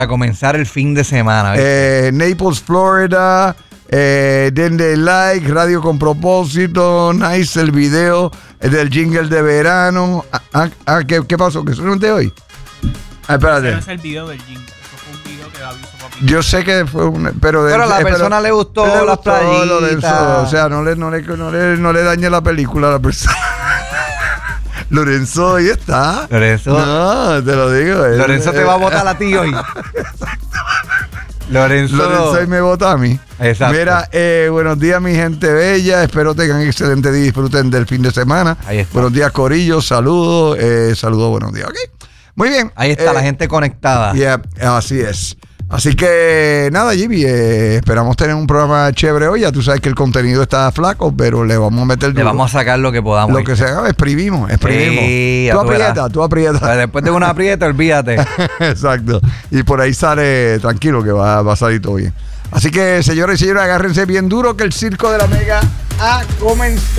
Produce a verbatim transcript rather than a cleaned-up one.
A comenzar el fin de semana. Eh, Naples, Florida. Eh, denle like, Radio con Propósito. Nice el video del jingle de verano. Ah, ah, ah, ¿qué, ¿Qué pasó? ¿Que son de hoy? Ah, espérate. Ese no es el video del jingle. Eso fue un video que David hizo papi. Yo sé que fue un... Pero, Pero a la eh, persona pero, le gustó le las gustó, playitas. Lorenzo, o sea, no le, no, le, no, le, no le dañe la película a la persona. Lorenzo, ahí está. Lorenzo. No, te lo digo. Es, Lorenzo te va a votar a ti hoy. Lorenzo. Lorenzo y me vota a mí. Exacto. Mira, eh, buenos días, mi gente bella. Espero tengan excelente día y disfruten del fin de semana. Ahí está. Buenos días, Corillo. Saludos. Eh, saludos, buenos días. Ok. Muy bien. Ahí está eh, la gente conectada. Yeah, así es. Así que nada, Jimmy, eh, esperamos tener un programa chévere hoy. Ya tú sabes que el contenido está flaco, pero le vamos a meter duro. Le vamos a sacar lo que podamos. Lo que se haga, exprimimos, exprimimos. Sí, tú tú verás. aprietas, tú aprietas. Pero después de una aprieta, olvídate. Exacto. Y por ahí sale tranquilo que va, va a salir todo bien. Así que, señores y señores, agárrense bien duro que el circo de la Mega ha comenzado.